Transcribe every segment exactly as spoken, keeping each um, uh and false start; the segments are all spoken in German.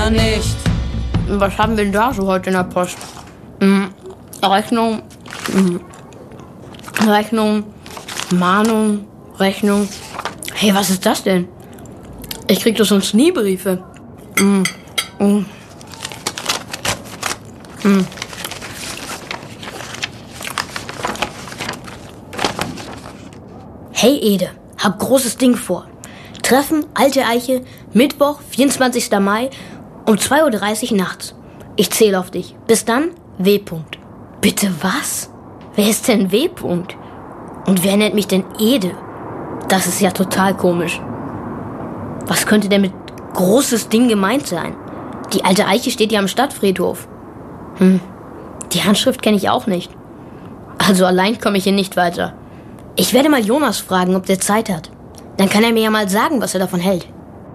oder nicht? Was haben wir denn da so heute in der Post? Hm, Rechnung, hm, Rechnung, Mahnung, Rechnung. Hey, was ist das denn? Ich krieg doch sonst nie Briefe. Hm, hm. Hm. Hey Ede, hab großes Ding vor. Treffen, Alte Eiche, Mittwoch, vierundzwanzigster Mai um zwei Uhr dreißig nachts. Ich zähle auf dich. Bis dann, W. -Punkt. Bitte was? Wer ist denn W. -Punkt? Und wer nennt mich denn Ede? Das ist ja total komisch. Was könnte denn mit großes Ding gemeint sein? Die Alte Eiche steht ja am Stadtfriedhof. Hm, die Handschrift kenne ich auch nicht. Also allein komme ich hier nicht weiter. Ich werde mal Jonas fragen, ob der Zeit hat. Dann kann er mir ja mal sagen, was er davon hält.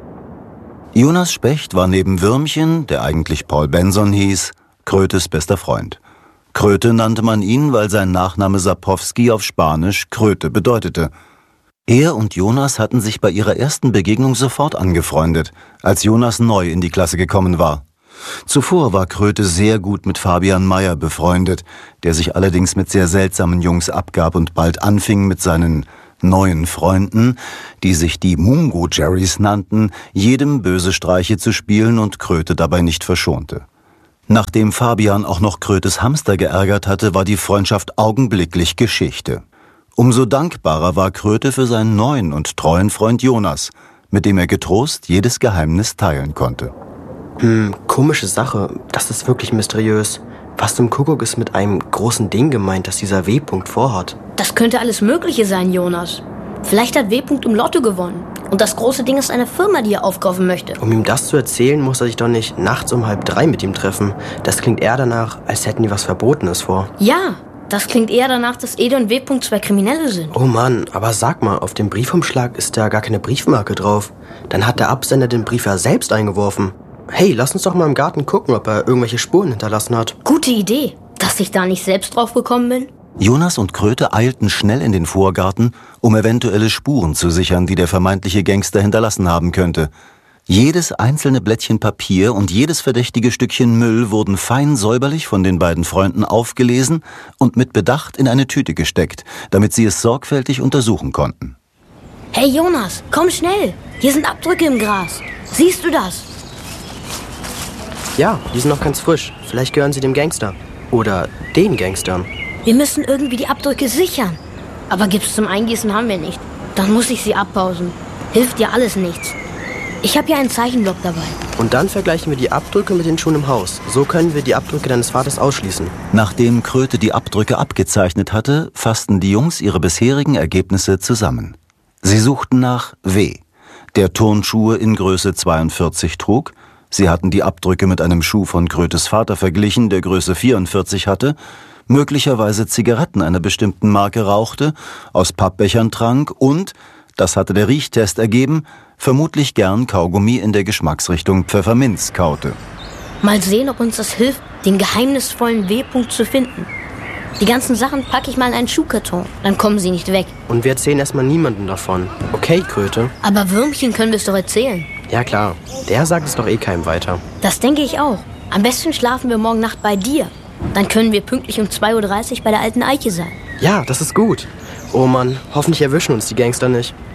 Jonas Specht war neben Würmchen, der eigentlich Paul Benson hieß, Krötes bester Freund. Kröte nannte man ihn, weil sein Nachname Sapowski auf Spanisch Kröte bedeutete. Er und Jonas hatten sich bei ihrer ersten Begegnung sofort angefreundet, als Jonas neu in die Klasse gekommen war. Zuvor war Kröte sehr gut mit Fabian Meyer befreundet, der sich allerdings mit sehr seltsamen Jungs abgab und bald anfing, mit seinen neuen Freunden, die sich die Mungo Jerrys nannten, jedem böse Streiche zu spielen und Kröte dabei nicht verschonte. Nachdem Fabian auch noch Krötes Hamster geärgert hatte, war die Freundschaft augenblicklich Geschichte. Umso dankbarer war Kröte für seinen neuen und treuen Freund Jonas, mit dem er getrost jedes Geheimnis teilen konnte. Hm, komische Sache. Das ist wirklich mysteriös. Was zum Kuckuck ist mit einem großen Ding gemeint, das dieser W. -Punkt vorhat? Das könnte alles Mögliche sein, Jonas. Vielleicht hat W. -Punkt im Lotto gewonnen. Und das große Ding ist eine Firma, die er aufkaufen möchte. Um ihm das zu erzählen, muss er sich doch nicht nachts um halb drei mit ihm treffen. Das klingt eher danach, als hätten die was Verbotenes vor. Ja, das klingt eher danach, dass Ede und W. -Punkt zwei Kriminelle sind. Oh Mann, aber sag mal, auf dem Briefumschlag ist da gar keine Briefmarke drauf. Dann hat der Absender den Brief ja selbst eingeworfen. Hey, lass uns doch mal im Garten gucken, ob er irgendwelche Spuren hinterlassen hat. Gute Idee, dass ich da nicht selbst drauf gekommen bin. Jonas und Kröte eilten schnell in den Vorgarten, um eventuelle Spuren zu sichern, die der vermeintliche Gangster hinterlassen haben könnte. Jedes einzelne Blättchen Papier und jedes verdächtige Stückchen Müll wurden fein säuberlich von den beiden Freunden aufgelesen und mit Bedacht in eine Tüte gesteckt, damit sie es sorgfältig untersuchen konnten. Hey Jonas, komm schnell! Hier sind Abdrücke im Gras. Siehst du das? Ja, die sind noch ganz frisch. Vielleicht gehören sie dem Gangster. Oder den Gangstern. Wir müssen irgendwie die Abdrücke sichern. Aber Gips zum Eingießen haben wir nicht. Dann muss ich sie abpausen. Hilft ja alles nichts. Ich habe hier einen Zeichenblock dabei. Und dann vergleichen wir die Abdrücke mit den Schuhen im Haus. So können wir die Abdrücke deines Vaters ausschließen. Nachdem Kröte die Abdrücke abgezeichnet hatte, fassten die Jungs ihre bisherigen Ergebnisse zusammen. Sie suchten nach W., der Turnschuhe in Größe zweiundvierzig trug. Sie hatten die Abdrücke mit einem Schuh von Krötes Vater verglichen, der Größe vierundvierzig hatte, möglicherweise Zigaretten einer bestimmten Marke rauchte, aus Pappbechern trank und, das hatte der Riechtest ergeben, vermutlich gern Kaugummi in der Geschmacksrichtung Pfefferminz kaute. Mal sehen, ob uns das hilft, den geheimnisvollen W. -Punkt zu finden. Die ganzen Sachen packe ich mal in einen Schuhkarton, dann kommen sie nicht weg. Und wir erzählen erstmal niemandem davon. Okay, Kröte? Aber Würmchen können wir es doch erzählen. Ja klar, der sagt es doch eh keinem weiter. Das denke ich auch. Am besten schlafen wir morgen Nacht bei dir. Dann können wir pünktlich um zwei Uhr dreißig bei der Alten Eiche sein. Ja, das ist gut. Oh Mann, hoffentlich erwischen uns die Gangster nicht.